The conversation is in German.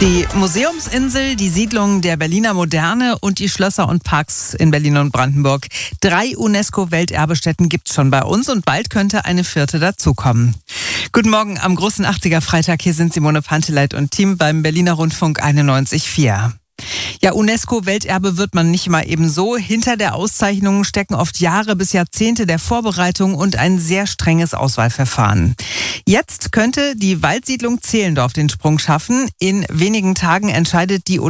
Die Museumsinsel, die Siedlung der Berliner Moderne und die Schlösser und Parks in Berlin und Brandenburg. 3 UNESCO-Welterbestätten gibt's schon bei uns und bald könnte eine 4. dazukommen. Guten Morgen am großen 80er Freitag. Hier sind Simone Panteleit und Team beim Berliner Rundfunk 91,4. Ja, UNESCO-Welterbe wird man nicht mal eben so. Hinter der Auszeichnung stecken oft Jahre bis Jahrzehnte der Vorbereitung und ein sehr strenges Auswahlverfahren. Jetzt könnte die Waldsiedlung Zehlendorf den Sprung schaffen. In wenigen Tagen entscheidet die